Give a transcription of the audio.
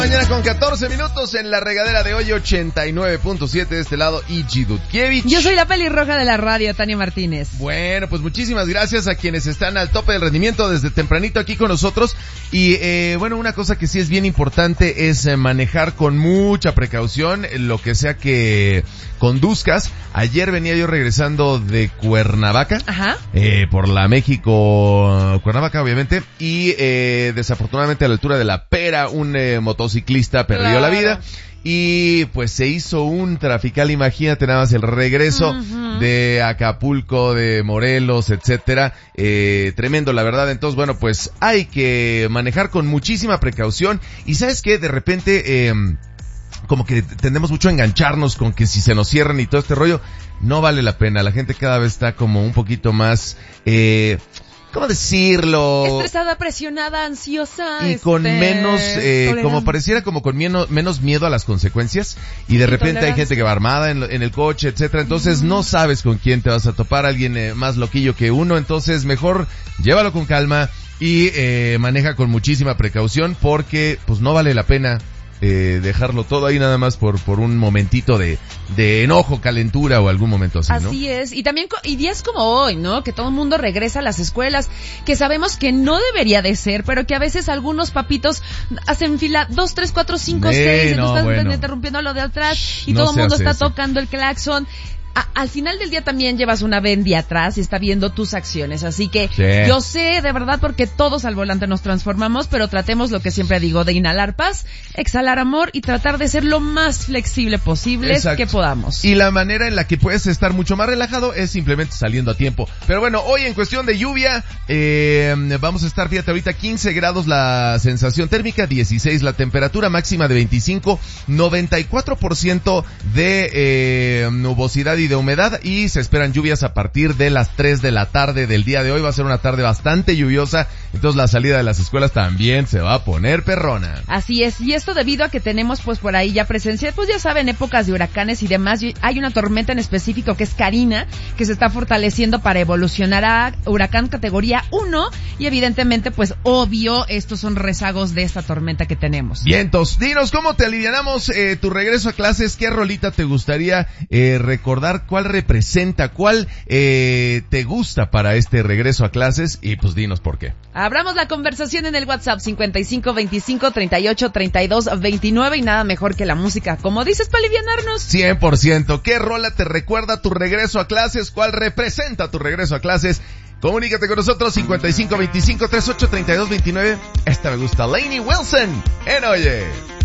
Mañana con 14 minutos en la regadera de hoy, 89.7 de este lado, Ichi Dudkiewicz. Yo soy la pelirroja de la radio, Tania Martínez. Bueno, pues muchísimas gracias a quienes están al tope del rendimiento desde tempranito aquí con nosotros. Y bueno, una cosa que sí es bien importante es manejar con mucha precaución lo que sea que conduzcas. Ayer venía yo regresando de Cuernavaca, por la México-Cuernavaca obviamente, y desafortunadamente a la altura de La Pera un motociclista perdió la vida. Y pues se hizo un trafical, imagínate nada más el regreso de Acapulco, de Morelos, etcétera, tremendo la verdad. Entonces bueno, pues hay que manejar con muchísima precaución. Y ¿sabes qué? De repente como que tendemos mucho a engancharnos con que si se nos cierran y todo este rollo, no vale la pena. La gente cada vez está como un poquito más ¿cómo decirlo? Estresada, presionada, ansiosa. Y con menos, como pareciera como con menos miedo a las consecuencias. Y de repente hay gente que va armada en el coche, etcétera. Entonces no sabes con quién te vas a topar, alguien más loquillo que uno. Entonces mejor llévalo con calma y maneja con muchísima precaución porque pues no vale la pena dejarlo todo ahí nada más por un momentito de enojo, calentura o algún momento así, ¿no? Así es. Y también, y días como hoy, ¿no? Que todo el mundo regresa a las escuelas, que sabemos que no debería de ser, pero que a veces algunos papitos hacen fila 2, 3, 4, 5, 6, y tú estás interrumpiendo a lo de atrás y todo el mundo está tocando el claxon. Al final del día también llevas una bendy atrás y está viendo tus acciones, así que yo sé de verdad porque todos al volante nos transformamos, pero tratemos lo que siempre digo, de inhalar paz, exhalar amor y tratar de ser lo más flexible posible que podamos. Y la manera en la que puedes estar mucho más relajado es simplemente saliendo a tiempo. Pero bueno, hoy en cuestión de lluvia, vamos a estar, fíjate, ahorita 15 grados la sensación térmica, 16 la temperatura, máxima de 25, 94% de nubosidad y de humedad, y se esperan lluvias a partir de las 3 de la tarde del día de hoy. Va a ser una tarde bastante lluviosa, entonces la salida de las escuelas también se va a poner perrona. Así es, y esto debido a que tenemos pues por ahí ya presencia, pues ya saben, épocas de huracanes y demás. Hay una tormenta en específico que es Karina, que se está fortaleciendo para evolucionar a huracán categoría 1, y evidentemente pues obvio estos son rezagos de esta tormenta que tenemos. Vientos, dinos cómo te alivianamos tu regreso a clases, qué rolita te gustaría recordar, cuál representa, cuál te gusta para este regreso a clases, y pues dinos por qué. Abramos la conversación en el WhatsApp 5525383229, y nada mejor que la música, como dices, para alivianarnos. 100%. ¿Qué rola te recuerda tu regreso a clases? ¿Cuál representa tu regreso a clases? Comunícate con nosotros 5525383229. Esta me gusta, Lainey Wilson en Oye.